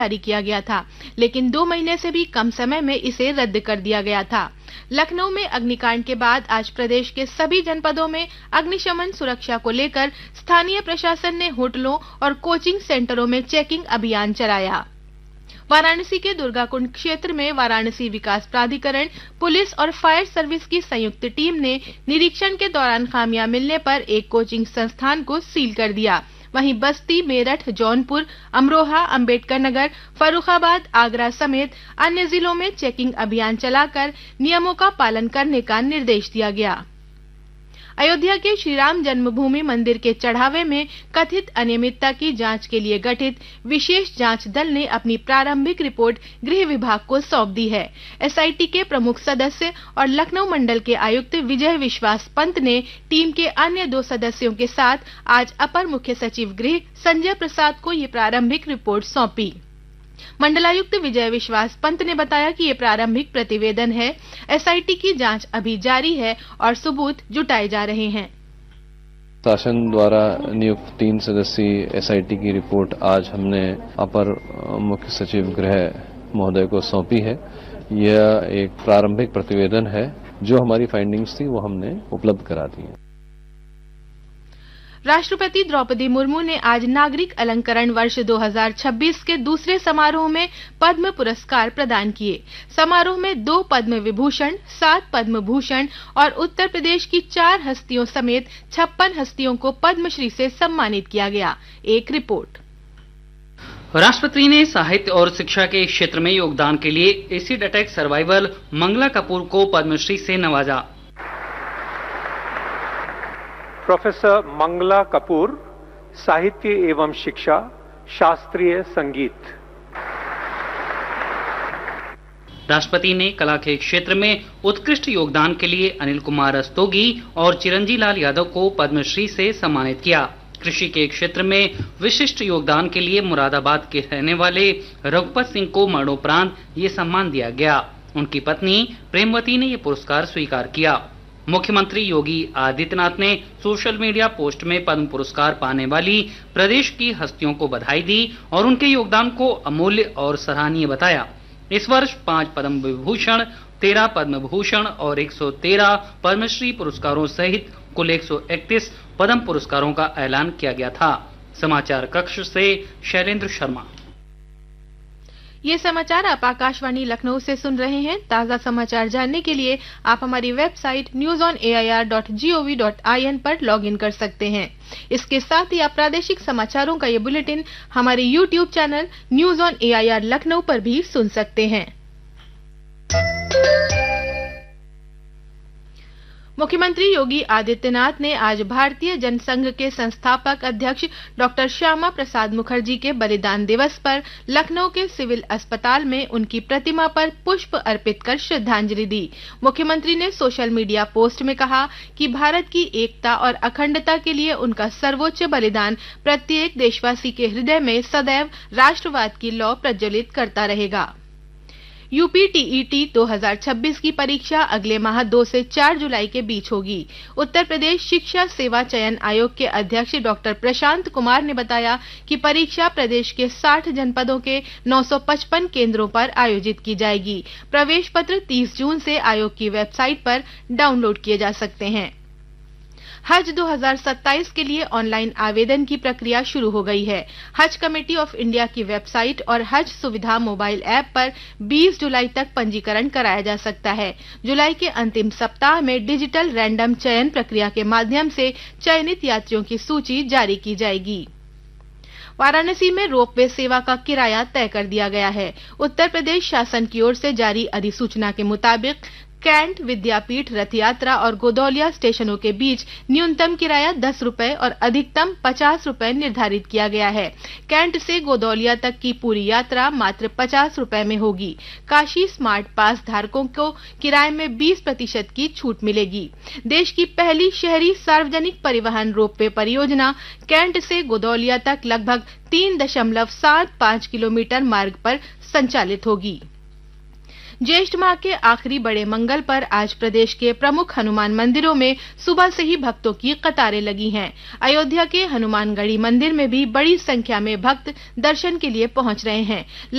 जारी किया गया था, लेकिन 2 महीने से भी कम समय में इसे रद्द कर दिया गया था। लखनऊ में अग्निकांड के बाद आज प्रदेश के सभी जनपदों में अग्निशमन सुरक्षा को लेकर स्थानीय प्रशासन ने होटलों और कोचिंग सेंटरों में चेकिंग अभियान चलाया। वाराणसी के दुर्गाकुंड क्षेत्र में वाराणसी विकास प्राधिकरण, पुलिस और फायर सर्विस की संयुक्त टीम ने निरीक्षण के दौरान खामियां मिलने पर एक कोचिंग संस्थान को सील कर दिया। वहीं बस्ती, मेरठ, जौनपुर, अमरोहा, अंबेडकर नगर, फर्रुखाबाद, आगरा समेत अन्य जिलों में चेकिंग अभियान चलाकर नियमों का पालन करने का निर्देश दिया गया। अयोध्या के श्री राम जन्मभूमि मंदिर के चढ़ावे में कथित अनियमितता की जांच के लिए गठित विशेष जांच दल ने अपनी प्रारंभिक रिपोर्ट गृह विभाग को सौंप दी है। एसआईटी के प्रमुख सदस्य और लखनऊ मंडल के आयुक्त विजय विश्वास पंत ने टीम के अन्य 2 सदस्यों के साथ आज अपर मुख्य सचिव गृह संजय प्रसाद को ये प्रारंभिक रिपोर्ट सौंपी। मंडलायुक्त विजय विश्वास पंत ने बताया कि ये प्रारंभिक प्रतिवेदन है। एसआईटी की जांच अभी जारी है और सबूत जुटाए जा रहे हैं। शासन द्वारा नियुक्त 3 सदस्यीय एसआईटी की रिपोर्ट आज हमने अपर मुख्य सचिव गृह महोदय को सौंपी है। यह एक प्रारंभिक प्रतिवेदन है। जो हमारी फाइंडिंग्स थी वो हमने उपलब्ध करा दी है। राष्ट्रपति द्रौपदी मुर्मू ने आज नागरिक अलंकरण वर्ष 2026 के दूसरे समारोह में पद्म पुरस्कार प्रदान किए। समारोह में 2 पद्म विभूषण, 7 पद्म भूषण और उत्तर प्रदेश की 4 हस्तियों समेत 56 हस्तियों को पद्मश्री से सम्मानित किया गया। एक रिपोर्ट। राष्ट्रपति ने साहित्य और शिक्षा के क्षेत्र में योगदान के लिए acid attack survival Mangla Kapoor को पद्मश्री से नवाजा। प्रोफेसर मंगला कपूर, साहित्य एवं शिक्षा, शास्त्रीय संगीत। राष्ट्रपति ने कला के क्षेत्र में उत्कृष्ट योगदान के लिए अनिल कुमार रस्तोगी और चिरंजी लाल यादव को पद्मश्री से सम्मानित किया। कृषि के क्षेत्र में विशिष्ट योगदान के लिए मुरादाबाद के रहने वाले रघुपत सिंह को मरणोपरांत ये सम्मान दिया गया। उनकी पत्नी प्रेमवती ने ये पुरस्कार स्वीकार किया। मुख्यमंत्री योगी आदित्यनाथ ने सोशल मीडिया पोस्ट में पद्म पुरस्कार पाने वाली प्रदेश की हस्तियों को बधाई दी और उनके योगदान को अमूल्य और सराहनीय बताया। इस वर्ष 5 पद्म विभूषण, 13 पद्म भूषण और 113 पद्मश्री पुरस्कारों सहित कुल 131 पद्म पुरस्कारों का ऐलान किया गया था। समाचार कक्ष से शैलेंद्र शर्मा। ये समाचार आप आकाशवाणी लखनऊ से सुन रहे हैं। ताजा समाचार जानने के लिए आप हमारी वेबसाइट newsonair.gov.in पर लॉगिन कर सकते हैं। इसके साथ ही आप प्रादेशिक समाचारों का ये बुलेटिन हमारे YouTube channel news on AIR Lucknow पर भी सुन सकते हैं। मुख्यमंत्री योगी आदित्यनाथ ने आज भारतीय जनसंघ के संस्थापक अध्यक्ष डॉक्टर श्यामा प्रसाद मुखर्जी के बलिदान दिवस पर लखनऊ के सिविल अस्पताल में उनकी प्रतिमा पर पुष्प अर्पित कर श्रद्धांजलि दी। मुख्यमंत्री ने सोशल मीडिया पोस्ट में कहा कि भारत की एकता और अखंडता के लिए उनका सर्वोच्च बलिदान प्रत्येक देशवासी के हृदय में सदैव राष्ट्रवाद की लौ प्रज्वलित करता रहेगा। यूपी टीईटी 2026 की परीक्षा अगले माह 2 से 4 जुलाई के बीच होगी। उत्तर प्रदेश शिक्षा सेवा चयन आयोग के अध्यक्ष डॉक्टर प्रशांत कुमार ने बताया कि परीक्षा प्रदेश के 60 जनपदों के 955 केंद्रों पर आयोजित की जाएगी। प्रवेश पत्र 30 जून से आयोग की वेबसाइट पर डाउनलोड किए जा सकते हैं। हज 2027 के लिए ऑनलाइन आवेदन की प्रक्रिया शुरू हो गई है। हज कमेटी ऑफ इंडिया की वेबसाइट और हज सुविधा मोबाइल ऐप पर 20 जुलाई तक पंजीकरण कराया जा सकता है। जुलाई के अंतिम सप्ताह में डिजिटल रैंडम चयन प्रक्रिया के माध्यम से चयनित यात्रियों की सूची जारी की जाएगी। वाराणसी में रोपवे सेवा का किराया तय कर दिया गया है। उत्तर प्रदेश शासन की ओर से जारी अधिसूचना के मुताबिक कैंट, विद्यापीठ, रथ यात्रा और गोदौलिया स्टेशनों के बीच न्यूनतम किराया 10 रुपए और अधिकतम 50 रुपए निर्धारित किया गया है। कैंट से गोदौलिया तक की पूरी यात्रा मात्र 50 रुपए में होगी। काशी स्मार्ट पास धारकों को किराए में 20% की छूट मिलेगी। देश की पहली शहरी सार्वजनिक परिवहन रोपवे परियोजना कैंट से गोदौलिया तक लगभग 3.75 किलोमीटर मार्ग पर संचालित होगी। ज्येष्ठ माह के आखिरी बड़े मंगल पर आज प्रदेश के प्रमुख हनुमान मंदिरों में सुबह से ही भक्तों की कतारें लगी हैं। अयोध्या के हनुमानगढ़ी मंदिर में भी बड़ी संख्या में भक्त दर्शन के लिए पहुंच रहे हैं।